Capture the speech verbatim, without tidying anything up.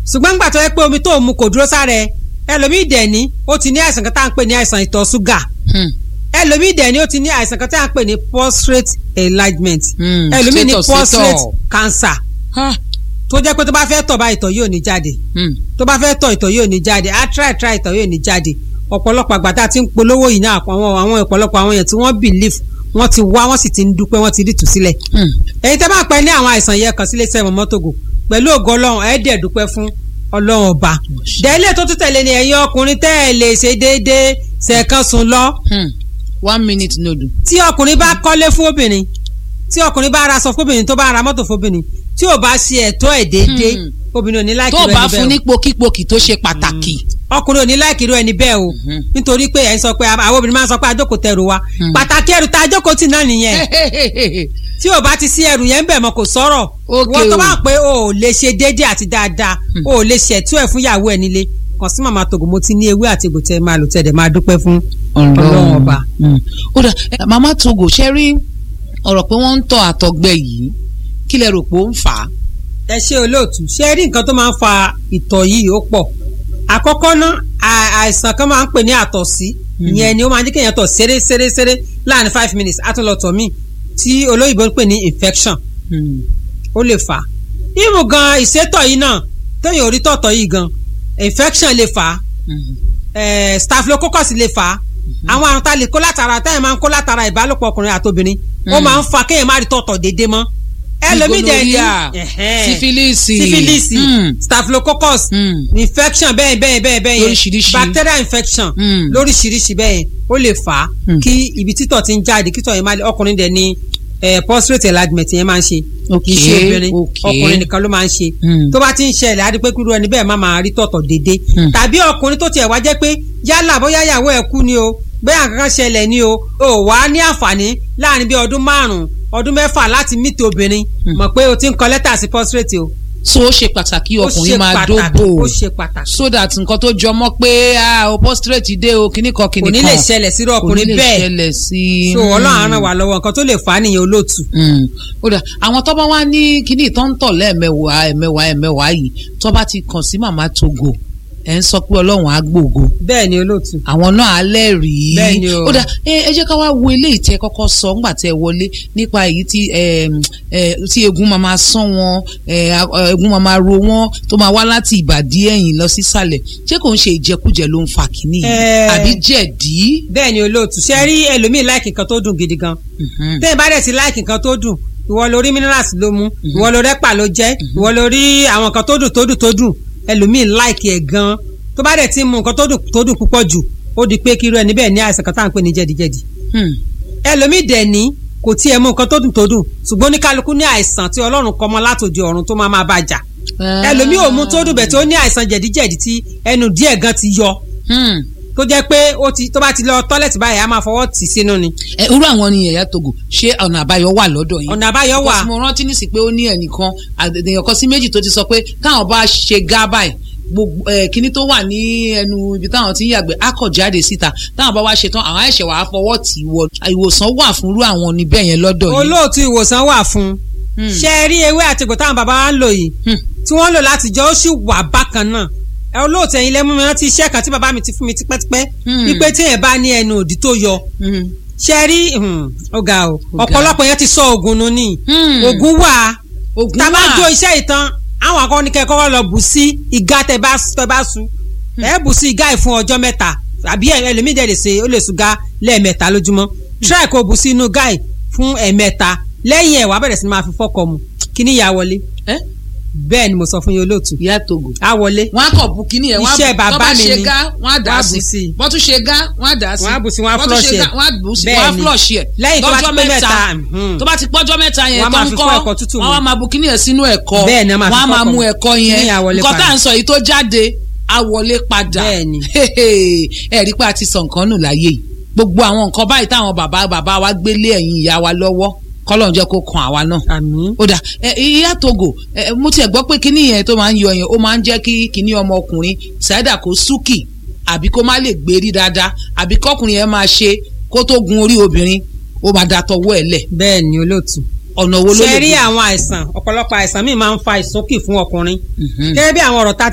ṣùgbọ́n gbà tó yẹ pé omi tó mu kò dúró sára ẹ ẹlòmíì dẹ̀ ní ó ti ní àìsàn kan tá à ń pè ní àìsàn ìtọ̀ ṣúgà ẹlòmíì dẹ̀ ní ó ti ní àìsàn kan tá à ń pè ní prostate enlargement ẹlòmíì ní prostate cancer tó jẹ́ pé tó bá fẹ́ tọ̀ bá ìtọ̀ yóò ní jáde tó bá fẹ́ tọ̀ ìtọ̀ yóò ní jáde á try try ìtọ̀ yóò ní jáde ọ̀pọ̀lọpọ̀ àgbà tá a ti ń polówó yìí náà àwọn àwọn ọ̀pọ̀lọpọ̀ àwọn èèyàn tí wọ́n believe wọ́n ti wá wọ́n sì ti ń dúpẹ́ wọ́n ti rí tù sílẹ̀ èyí tẹ́ bá pẹ́ ní àwọn àìsàn yẹn kan sílé sẹ́wọ̀n mọ́tògò pẹ̀lú ògo ọlọ́run ẹ̀ dẹ̀ dúpẹ́ fún ọlọ́run ọba dẹ́lẹ̀ tó tún tẹ̀lé ni ẹ̀yin ọkùnrin tẹ́ ẹ̀ lè ṣe déédéé ṣẹ̀kan sùn lọ. one minute nodu. tí ọkùnrin bá kọ́lé fún obìnrin tí ọkùnrin bá ra aṣọ fóbìnrin tó bá ra mọ́tò fóbìnrin tí ò bá ṣe ẹ̀tọ́ ẹ̀ déédéé obìnrin ò ní láìkí rẹ̀ níbẹ̀ o. tó bá fún ní pokípokì tó ṣe pàtàkì. ọkùnrin ò ní láìkí rẹ̀ níbẹ̀ o nítorí pé ẹ̀ ń sọ pé àwọn obìnrin máa ń sọ pé àjókòó tẹrù wa pàtàkì ẹrù tá àjókòó tì náà nìyẹn tí ò bá ti sí ẹrù yẹn ń bẹ̀ mọ́ kò sọ̀rọ̀ wọ́n tó bá pé o ò lè ṣe déédéé àti dáadáa o ò lè ṣẹ̀tú ẹ̀ fún ìyàwó ẹ̀ nílé kàn sí màmá Togo mo ti ní ewé àti egbò tẹ́ máa lò tẹ́ dẹ̀ máa dúpẹ́ fún Ọlọ́run ọba. ó dà màmá Togo ṣe rí ọ̀rọ̀ pé wọ́n ń tọ́ àtọ̀gbẹ yìí kí lẹ rò pé ó ń fà á. ẹ ṣe olóòtú ṣe rí nǹkan tó máa ń fa ìtọ̀ yìí ó pọ̀ àkọ́kọ́ ná àìsàn kan máa ń pè ní àtọ̀sí ìyẹn ni ó máa ń jẹ́ kéèyàn tọ̀ ṣeré ṣeré ṣeré láàrin five minutes àtúnlọ̀tọ̀ míì tí olóyìnbó ń pè ní infection ó lè fà á ìmù gan ìṣètọ̀ yìí náà tóyìn orí tọ̀tọ̀ yìí gan infection lè fà á staphylococcus lè fà á àwọn àrùn tá a lè kó látara táyà máa ń kó látara ìbálòpọ̀ ọkùnrin àtobìnrin ó máa ń fa kéèyàn má rí tọ̀tọ̀ déédéé mọ́ ẹlòmíì dẹ̀ ní sífílìsì sífílìsì staphylococcus infection bẹ́ẹ̀ bẹ́ẹ̀ bẹ́ẹ̀ bẹ́ẹ̀ yẹn bacterial infection lóríṣiríṣi bẹ́ẹ̀ ó lè fà á kí ibi títọ̀ ti ń jáde kítọ̀ yẹn máa lè ọkùnrin dẹ̀ ní prostate enlargement yẹn máa ń ṣe kì í ṣe obìnrin ọkùnrin nìkan ló máa ń ṣe tó bá ti ń ṣẹlẹ̀ á rí pé kúrú ẹni bẹ́ẹ̀ má máa rí tọ̀tọ̀ déédéé tàbí ọkùnrin tó tiẹ̀ wá jẹ́ pé yálà bóyá ìyàwó ẹ̀ kú ni o bẹ́ẹ̀ àkàkà ṣẹlẹ̀ ni o ò wá ní àǹfààní láàrin bí ọdún márùn-ún ọdún mẹ́fà láti mítì obìnrin mọ̀ pé o ti ń kọ lẹ́tà sí prostate o. so ó ṣe pàtàkì ọkùnrin máa dóbò ó ṣe pàtàkì so that nǹkan tó jọmọ́ pé o prostate dé o kíní kan kíní kan kò ní lè ṣẹlẹ̀ sí ọkùnrin bẹ́ẹ̀ kò ní lè ṣẹlẹ̀ sí. so ọlọ́run á ràn wá lọ́wọ́ nǹkan tó lè fà á nìyẹn olóòtú. ó dà àwọn tó bá wá ní kíní tó ń tọ̀ lẹ́ẹ̀mẹwàá ẹ̀mẹwàá ẹ̀mẹwàá yìí tó bá ti kàn sí màmá Togo ẹ ń sọ pé ọlọ́run á gbògo. bẹ́ẹ̀ ni olóòtú. àwọn náà á lẹ́rìí. bẹ́ẹ̀ ni o. ó dà ẹ jẹ́ ká wá wo eléyìí tẹ́ kọ́kọ́ sọ ńgbà tẹ́ wọlé nípa èyí tí tí egun máa máa sán wọn egun máa máa ro wọn tó máa wá láti ìbàdí ẹ̀yìn lọ sísàlẹ̀ ṣé kò ń ṣe ìjẹkújẹ ló ń fa kínní yìí àbí jẹ̀dí. bẹ́ẹ̀ ni olóòtú ṣe rí ẹlòmíì láìkì nǹkan tó dùn gidi gan. tẹ́ ẹ bá dẹ̀ sí láìkì nǹkan tó dùn ìwọ lórí minerals ló mú ìwọ lórí ẹ̀pà ló jẹ́ ìwọ lórí àwọn nǹkan tó dùn tó dùn tó dùn ẹlòmíì láìkì ẹ̀ gan tó bá dẹ̀ ti mú nǹkan tó dùn tó dùn púpọ̀ jù ó di pé kí irú ẹni bẹ́ẹ̀ ní àìsàn kan tá à ń pè ní jẹ̀díjẹ̀dí. ẹlòmíì dẹ̀ ní kò tiẹ̀ mú nǹkan tó dùn tó dùn ṣùgbọ́n ní kálukú ní àìsàn tí Ọlọ́run kọ mọ́ látòdì ọ̀run tó máa máa bá jà. ẹlòmíì ò mú tó dùn bẹ̀ tó ní àìsàn jẹ̀díjẹ̀dí tí ẹnu díẹ̀ gan ti yọ tó jẹ́ pé ó ti tó bá ti lọ tọ́lẹ̀tì báyìí á máa fọwọ́ tì sínú ni. ẹ irú àwọn ni ẹ̀yà Togo ṣé ọ̀nà àbáyọ wà lọ́dọ̀ yìí. ọ̀nà àbáyọ wà. because mo rántí nísì pé ó ní ẹnìkan àdèyàn kan sí méjì tó ti sọ pé káwọn bá ṣe gá báyìí gbogbo ẹ kíní tó wà ní ẹnu ibi táwọn ti ń yàgbẹ́ á kọ̀ jáde síta táwọn bá wá ṣe tán àwọn ẹ̀ṣẹ̀ wàá fọwọ́ tì í wọ ìwòsàn wà fún irú àwọn níbẹ̀ yẹn lọ́dọ̀ yìí. olóòtú ìwòsàn wà fún ṣe é rí ewé àtìgbò táwọn bàbá wa ń lò yìí tí wọ́n lò láti jẹ́ ó sì wà bákan náà ẹ olóòtú ẹ̀yin lẹ́mú mi rántí iṣẹ́ kan tí bàbá mi ti fún mi tipẹ́tipẹ́ wípé tí èèyàn bá ní ẹnu òdì tó yọ ṣe rí ọ̀gá o ọ̀pọ̀lọpọ̀ yẹn ti sọ ògùn nù ní ògùn wà tá a bá jó iṣẹ́ ìtàn àwọn akọni kẹ́kọ̀ọ́ lọ bù sí ìgá tẹ bá tẹ bá su ẹ bù sí ìgá yìí fún ọjọ́ mẹ́ta àbí ẹlòmídẹ lè ṣe ó lè sùn gá lẹ́ẹ̀mẹ́ta lójúmọ́ try kó bù sí inú gá yìí fún ẹ̀mẹ́ta lẹ́yìn ẹ̀ wàá bẹ̀rẹ̀ sí ni máa fi fọ́kọ mu kí ni ìyá wọlé bẹ́ẹ̀ ni mo sọ fún yín olóòtú ìyá Togo á wọlé wọn á kọ bu kíní ẹ iṣẹ́ bàbá mi ni wọn á dà sí wọn tún ṣe gá wọn á dà sí wọn á bù sí wọn á flush ẹ wọn á bù sí wọn á flush ẹ lẹ́yìn tó bá ti pé mẹ́ta tó bá ti pọ́jọ́ mẹ́ta yẹn tó ń kọ́ wọn á máa bu kíní ẹ sínú ẹ̀kọ wọn á máa mú ẹ̀kọ yẹn nǹkan tá à ń sọ yìí tó jáde á wọlé padà ẹ rí pé a ti sọ nǹkan nù láyé yìí gbogbo àwọn nǹkan báyìí táwọn bàbá bàbá wa gbélé ẹ̀yìn ìyá wa lọ́wọ́ kọ́lọ́n jẹ́ kó kan àwa náà. àmín. ó dà ìyá Togo mo tiẹ̀ gbọ́ pé kíní yẹn tó máa ń yọ yẹn ó máa ń jẹ́ kí kíní ọmọkùnrin ṣáídà kó súkì àbí kó má lè gbérí dáadáa àbí kọ́kùnrin yẹn máa ṣe kó tó gun orí obìnrin ó máa da tọwọ́ ẹ̀ lẹ̀. bẹ́ẹ̀ ni olóòtú. ọ̀nà wo ló lè ṣe rí àwọn àìsàn ọ̀pọ̀lọpọ̀ àìsàn míì máa ń fa ìsúnkì fún ọkùnrin. gẹ́gẹ́ bí àwọn ọ̀rọ̀ tá